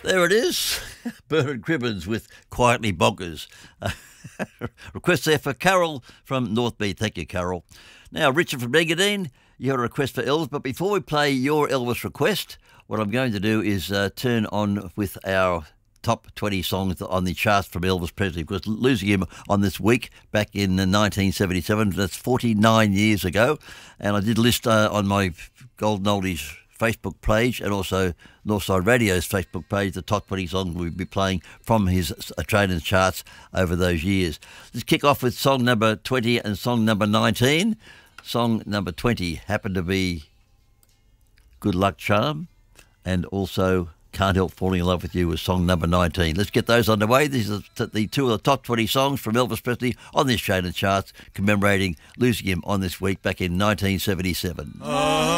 There it is. Bernard Cribbins with Quietly Bonkers. Request there for Carol from Northmead. Thank you, Carol. Now, Richard from Engadine, you have a request for Elvis, but before we play your Elvis request, what I'm going to do is turn on with our top 20 songs on the charts from Elvis Presley, because losing him on this week back in 1977, that's 49 years ago, and I did list on my Golden Oldies Facebook page and also Northside Radio's Facebook page the top 20 songs we'll be playing from his Australian charts over those years. Let's kick off with song number 20 and song number 19. Song number 20 happened to be Good Luck Charm, and also Can't Help Falling in Love with You was song number 19. Let's get those underway. These are the two of the top 20 songs from Elvis Presley on the Australian charts, commemorating losing him on this week back in 1977.